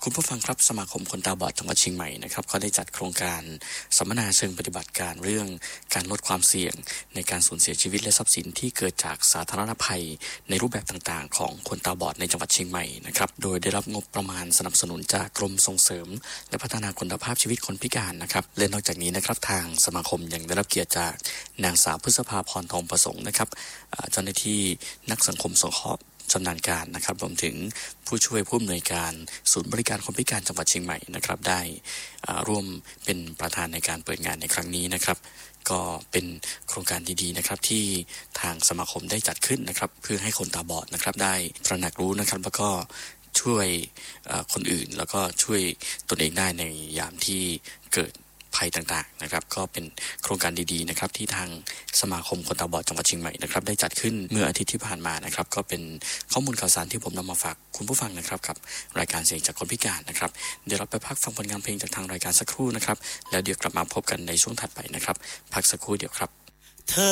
คุณผู้ฟังครับสมาคมคนตาบอดจังหวัดเชียงใหม่นะครับก็ได้จัดโครงการสัมมนาเชิงปฏิบัติการเรื่องการลดความเสี่ยงในการสูญเสียชีวิตและทรัพย์สินที่เกิดจากสาธารณภัยในรูปแบบต่างๆของคนตาบอดในจังหวัดเชียงใหม่นะครับโดยได้รับงบประมาณสนับสนุนจากกรมส่งเสริมและพัฒนาคุณภาพชีวิตคนพิการนะครับและนอกจากนี้นะครับทางสมาคมยังได้รับเกียรติจากนางสาวพฤษภาพรทองประสงค์นะครับเจ้าหน้าที่นักสังคมสงเคราะห์ชำนาญการนะครับรวมถึงผู้ช่วยผู้อำนวยการศูนย์บริการคนพิการจังหวัดเชียงใหม่นะครับได้ร่วมเป็นประธานในการเปิดงานในครั้งนี้นะครับก็เป็นโครงการดีๆนะครับที่ทางสมาคมได้จัดขึ้นนะครับเพื่อให้คนตาบอดนะครับได้ตระหนักรู้นะครับแล้วก็ช่วยคนอื่นแล้วก็ช่วยตนเองได้ในยามที่เกิดภัยต่างๆนะครับก็เป็นโครงการดีๆนะครับที่ทางสมาคมคนตาบอดจังหวัดเชียงใหม่นะครับได้จัดขึ้นเมื่ออาทิตย์ที่ผ่านมานะครับก็เป็นข้อมูลข่าวสารที่ผมนำมาฝากคุณผู้ฟังนะครับกับรายการเสียงจากคนพิการนะครับเดี๋ยวเราไปพักฟังผลงานเพลงจากทางรายการสักครู่นะครับแล้วเดี๋ยวกลับมาพบกันในช่วงถัดไปนะครับพักสักครู่เดียวครับ